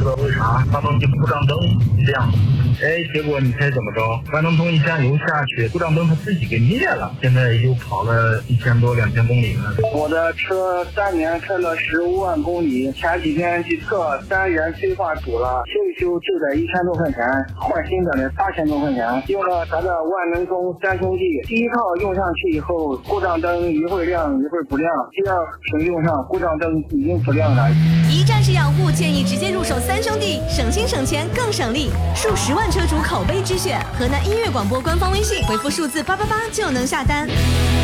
知道为啥发动机故障灯亮。结果你猜怎么着？完能从一下油下去，故障灯它自己给灭了。现在又跑了1000多2000公里了。 我的车3年开了15万公里，前几天去测3元催化堵了，修一修就得1000多块钱，换新的得8000多块钱。用了咱的万能松3兄弟，第一套用上去以后，故障灯一会儿亮一会儿不亮，第二瓶用上故障灯已经不亮了。 一站式养护，建议直接入手3兄弟，省心省钱更省力，数10万车主口碑之选。河南音乐广播官方微信回复数字888就能下单。